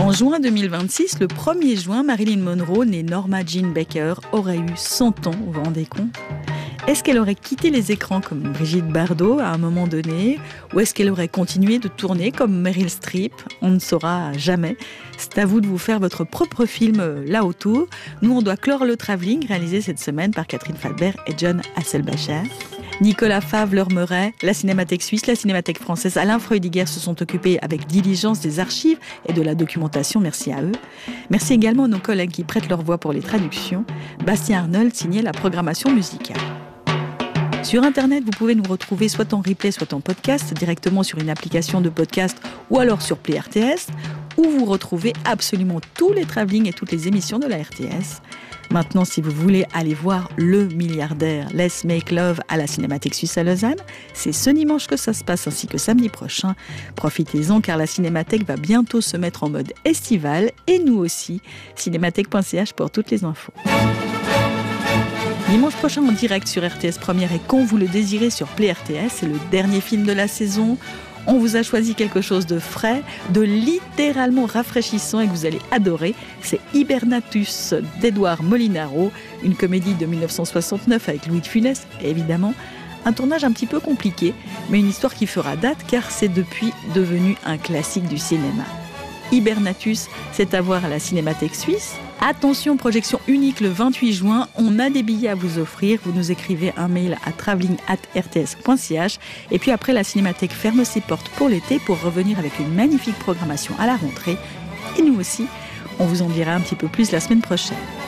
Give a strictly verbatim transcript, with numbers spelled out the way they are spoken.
En juin deux mille vingt-six, le premier juin, Marilyn Monroe, née Norma Jean Baker, aurait eu cent ans, vous vous rendez compte ? Est-ce qu'elle aurait quitté les écrans comme Brigitte Bardot à un moment donné ? Ou est-ce qu'elle aurait continué de tourner comme Meryl Streep ? On ne saura jamais. C'est à vous de vous faire votre propre film là autour. Nous, on doit clore le travelling réalisé cette semaine par Catherine Falbert et John Hasselbacher. Nicolas Favre, Laure Meuret, la Cinémathèque suisse, la Cinémathèque française, Alain Freudiger se sont occupés avec diligence des archives et de la documentation. Merci à eux. Merci également à nos collègues qui prêtent leur voix pour les traductions. Bastien Arnold signait la programmation musicale. Sur Internet, vous pouvez nous retrouver soit en replay, soit en podcast, directement sur une application de podcast ou alors sur Play R T S, où vous retrouvez absolument tous les travelling et toutes les émissions de la R T S. Maintenant, si vous voulez aller voir Le Milliardaire, Let's Make Love à la Cinémathèque suisse à Lausanne, c'est ce dimanche que ça se passe, ainsi que samedi prochain. Profitez-en car la Cinémathèque va bientôt se mettre en mode estival, et nous aussi. cinémathèque point c h pour toutes les infos. Dimanche prochain en direct sur R T S Première et quand vous le désirez sur Play R T S, c'est le dernier film de la saison. On vous a choisi quelque chose de frais, de littéralement rafraîchissant et que vous allez adorer. C'est Hibernatus d'Edouard Molinaro, une comédie de dix-neuf cent soixante-neuf avec Louis de Funès, évidemment. Un tournage un petit peu compliqué, mais une histoire qui fera date car c'est depuis devenu un classique du cinéma. Hibernatus, c'est à voir à la Cinémathèque suisse. Attention, projection unique le vingt-huit juin. On a des billets à vous offrir. Vous nous écrivez un mail à travelling arobase r t s point c h. Et puis après, la Cinémathèque ferme ses portes pour l'été pour revenir avec une magnifique programmation à la rentrée. Et nous aussi, on vous en dira un petit peu plus la semaine prochaine.